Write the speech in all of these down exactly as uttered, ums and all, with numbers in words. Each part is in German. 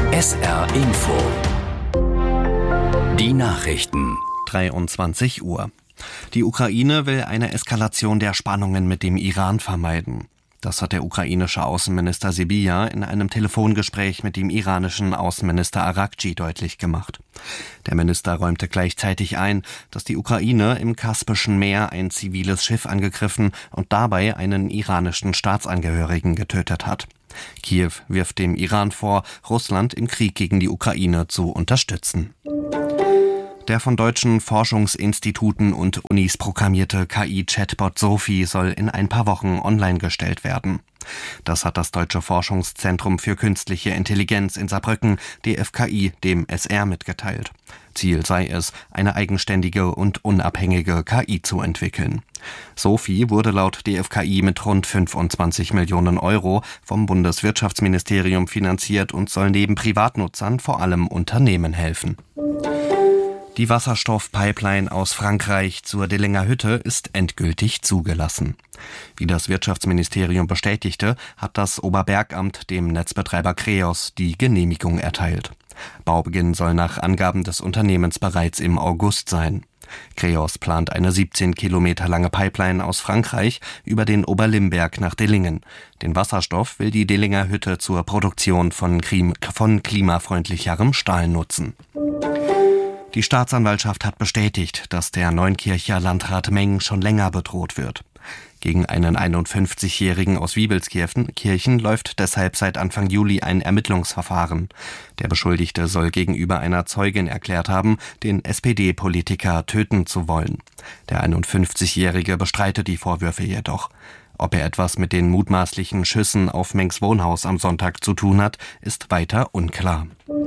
S R Info. Die Nachrichten. dreiundzwanzig Uhr. Die Ukraine will eine Eskalation der Spannungen mit dem Iran vermeiden. Das hat der ukrainische Außenminister Sybiha in einem Telefongespräch mit dem iranischen Außenminister Araghchi deutlich gemacht. Der Minister räumte gleichzeitig ein, dass die Ukraine im Kaspischen Meer ein ziviles Schiff angegriffen und dabei einen iranischen Staatsangehörigen getötet hat. Kiew wirft dem Iran vor, Russland im Krieg gegen die Ukraine zu unterstützen. Der von deutschen Forschungsinstituten und Unis programmierte K I-Chatbot Sophie soll in ein paar Wochen online gestellt werden. Das hat das Deutsche Forschungszentrum für künstliche Intelligenz in Saarbrücken, D F K I, dem S R mitgeteilt. Ziel sei es, eine eigenständige und unabhängige K I zu entwickeln. Sophie wurde laut D F K I mit rund fünfundzwanzig Millionen Euro vom Bundeswirtschaftsministerium finanziert und soll neben Privatnutzern vor allem Unternehmen helfen. Die Wasserstoffpipeline aus Frankreich zur Dillinger Hütte ist endgültig zugelassen. Wie das Wirtschaftsministerium bestätigte, hat das Oberbergamt dem Netzbetreiber Kreos die Genehmigung erteilt. Baubeginn soll nach Angaben des Unternehmens bereits im August sein. Kreos plant eine siebzehn Kilometer lange Pipeline aus Frankreich über den Oberlimberg nach Dillingen. Den Wasserstoff will die Dillinger Hütte zur Produktion von, Klim- von klimafreundlicherem Stahl nutzen. Die Staatsanwaltschaft hat bestätigt, dass der Neunkircher Landrat Meng schon länger bedroht wird. Gegen einen einundfünfzigjährigen aus Wiebelskirchen läuft deshalb seit Anfang Juli ein Ermittlungsverfahren. Der Beschuldigte soll gegenüber einer Zeugin erklärt haben, den S P D-Politiker töten zu wollen. Der einundfünfzigjährige bestreitet die Vorwürfe jedoch. Ob er etwas mit den mutmaßlichen Schüssen auf Mengs Wohnhaus am Sonntag zu tun hat, ist weiter unklar.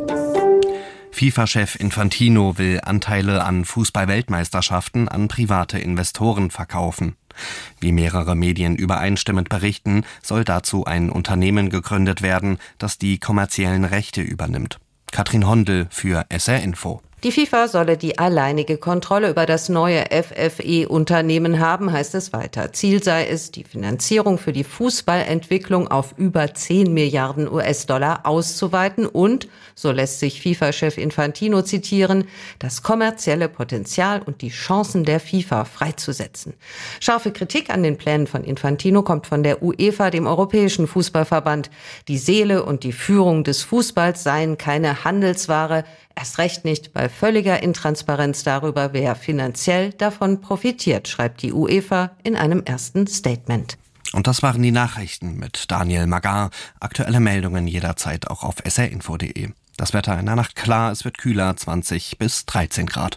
FIFA-Chef Infantino will Anteile an Fußball-Weltmeisterschaften an private Investoren verkaufen. Wie mehrere Medien übereinstimmend berichten, soll dazu ein Unternehmen gegründet werden, das die kommerziellen Rechte übernimmt. Katrin Hondel für S R Info. Die FIFA solle die alleinige Kontrolle über das neue F F E-Unternehmen haben, heißt es weiter. Ziel sei es, die Finanzierung für die Fußballentwicklung auf über zehn Milliarden U S-Dollar auszuweiten und, so lässt sich FIFA-Chef Infantino zitieren, das kommerzielle Potenzial und die Chancen der FIFA freizusetzen. Scharfe Kritik an den Plänen von Infantino kommt von der UEFA, dem Europäischen Fußballverband. Die Seele und die Führung des Fußballs seien keine Handelsware, erst recht nicht bei völliger Intransparenz darüber, wer finanziell davon profitiert, schreibt die UEFA in einem ersten Statement. Und das waren die Nachrichten mit Daniel Magar. Aktuelle Meldungen jederzeit auch auf s r info punkt d e. Das Wetter in der Nacht klar, es wird kühler, zwanzig bis dreizehn Grad.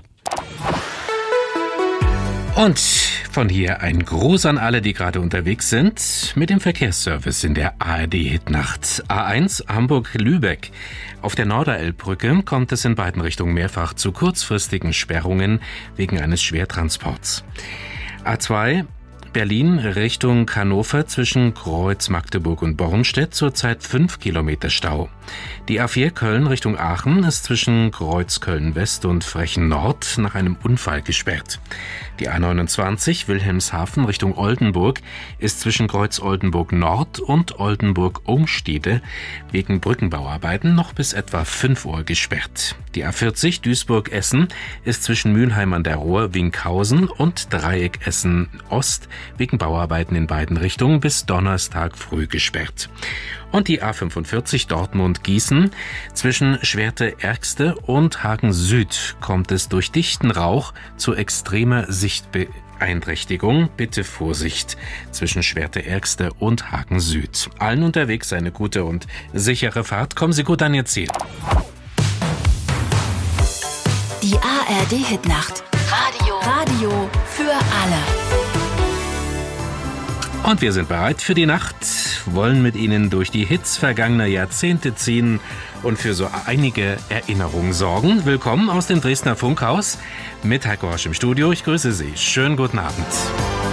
Und von hier ein Gruß an alle, die gerade unterwegs sind mit dem Verkehrsservice in der A R D-Hitnacht. A eins Hamburg-Lübeck. Auf der Norderelbbrücke kommt es in beiden Richtungen mehrfach zu kurzfristigen Sperrungen wegen eines Schwertransports. A zwei Berlin Richtung Hannover zwischen Kreuz, Magdeburg und Bornstedt zurzeit fünf Kilometer Stau. Die A vier Köln Richtung Aachen ist zwischen Kreuz Köln West und Frechen Nord nach einem Unfall gesperrt. Die A neunundzwanzig Wilhelmshaven Richtung Oldenburg ist zwischen Kreuz Oldenburg Nord und Oldenburg Ohnstede wegen Brückenbauarbeiten noch bis etwa fünf Uhr gesperrt. Die A vierzig Duisburg Essen ist zwischen Mülheim an der Ruhr Winkhausen und Dreieck Essen Ost wegen Bauarbeiten in beiden Richtungen bis Donnerstag früh gesperrt. Und die A fünfundvierzig Dortmund-Gießen zwischen Schwerte-Ergste und Hagen Süd kommt es durch dichten Rauch zu extremer Sichtbeeinträchtigung. Bitte Vorsicht zwischen Schwerte-Ergste und Hagen Süd. Allen unterwegs eine gute und sichere Fahrt. Kommen Sie gut an Ihr Ziel. Die A R D-Hitnacht. Radio. Radio für alle. Und wir sind bereit für die Nacht, wollen mit Ihnen durch die Hits vergangener Jahrzehnte ziehen und für so einige Erinnerungen sorgen. Willkommen aus dem Dresdner Funkhaus mit Heiko Horsch im Studio. Ich grüße Sie. Schönen guten Abend.